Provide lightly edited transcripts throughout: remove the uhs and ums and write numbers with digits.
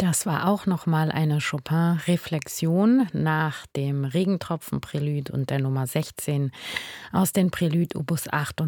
Das war auch noch mal eine Chopin-Reflexion nach dem Regentropfen-Prälud und der Nummer 16 aus den Prälud Opus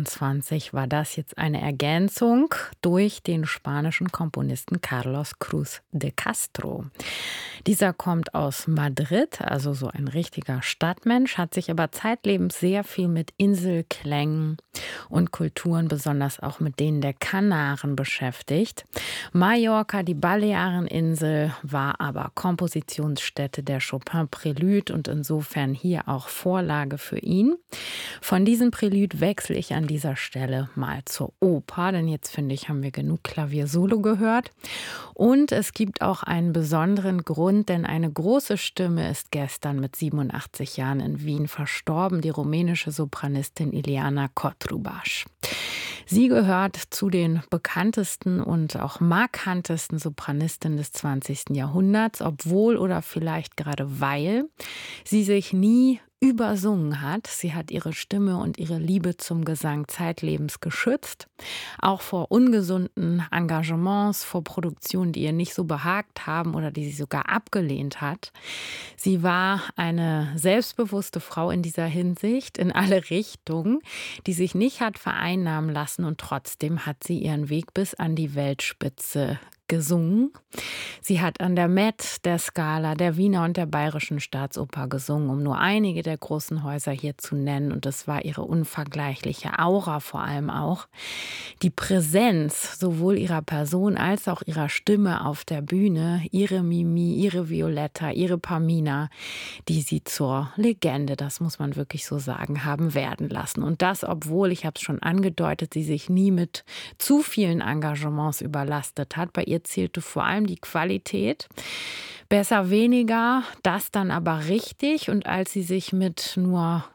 28 war das jetzt eine Ergänzung durch den spanischen Komponisten Carlos Cruz de Castro. Dieser kommt aus Madrid, also so ein richtiger Stadtmensch, hat sich aber zeitlebens sehr viel mit Inselklängen und Kulturen, besonders auch mit denen der Kanaren, beschäftigt. Mallorca, die Baleareninsel, war aber Kompositionsstätte der Chopin-Prälud und insofern hier auch Vorlage für ihn. Von diesem Prälud wechsle ich an dieser Stelle mal zur Oper, denn jetzt finde ich, haben wir genug Klaviersolo gehört. Und es gibt auch einen besonderen Grund, denn eine große Stimme ist gestern mit 87 Jahren in Wien verstorben, die rumänische Sopranistin Ileana Cotrubas. Sie gehört zu den bekanntesten und auch markantesten Sopranistinnen des 20. Jahrhunderts, obwohl oder vielleicht gerade weil sie sich nie übersungen hat. Sie hat ihre Stimme und ihre Liebe zum Gesang zeitlebens geschützt, auch vor ungesunden Engagements, vor Produktionen, die ihr nicht so behagt haben oder die sie sogar abgelehnt hat. Sie war eine selbstbewusste Frau in dieser Hinsicht, in alle Richtungen, die sich nicht hat vereinnahmen lassen und trotzdem hat sie ihren Weg bis an die Weltspitze gesungen. Sie hat an der Met, der Scala, der Wiener und der Bayerischen Staatsoper gesungen, um nur einige der großen Häuser hier zu nennen. Und es war ihre unvergleichliche Aura vor allem auch. Die Präsenz sowohl ihrer Person als auch ihrer Stimme auf der Bühne, ihre Mimi, ihre Violetta, ihre Pamina, die sie zur Legende, das muss man wirklich so sagen, haben werden lassen. Und das, obwohl, ich habe es schon angedeutet, sie sich nie mit zu vielen Engagements überlastet hat. Bei ihr zählte vor allem die Qualität. Besser weniger, das dann aber richtig. Und als sie sich mit nur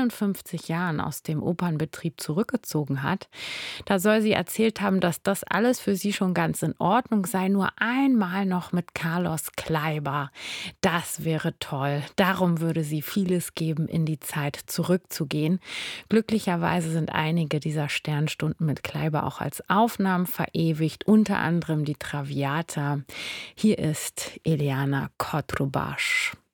51 Jahren aus dem Opernbetrieb zurückgezogen hat, da soll sie erzählt haben, dass das alles für sie schon ganz in Ordnung sei, nur einmal noch mit Carlos Kleiber. Das wäre toll. Darum würde sie vieles geben, in die Zeit zurückzugehen. Glücklicherweise sind einige dieser Sternstunden mit Kleiber auch als Aufnahmen verewigt, unter anderem die Traviata. Hier ist Ileana Cotrubas.